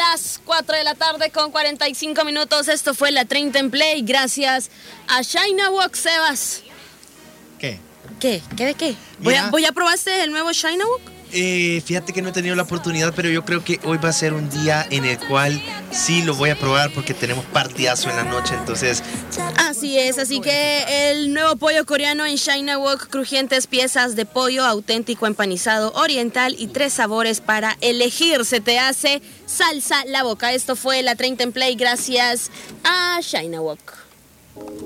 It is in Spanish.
las 4 de la tarde con 45 minutos. Esto fue la 30 en Play. Gracias a China Walk, Sebas. ¿Qué? ¿Qué? ¿Qué de qué? ¿Voy a probaste el nuevo China Walk? Fíjate que no he tenido la oportunidad, pero yo creo que hoy va a ser un día en el cual sí lo voy a probar porque tenemos partidazo en la noche, entonces... Así es, así que el nuevo pollo coreano en China Walk, crujientes piezas de pollo auténtico empanizado oriental y 3 sabores para elegir. Se te hace salsa la boca. Esto fue la 30 en Play gracias a China Walk.